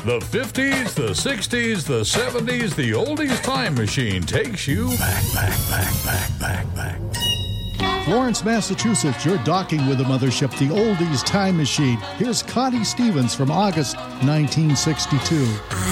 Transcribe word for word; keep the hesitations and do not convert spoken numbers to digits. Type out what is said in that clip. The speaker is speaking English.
The fifties, the sixties, the seventies, the oldies time machine takes you back, back, back, back, back, back. Florence, Massachusetts, you're docking with the mothership, the Oldies Time Machine. Here's Connie Stevens from August nineteen sixty-two.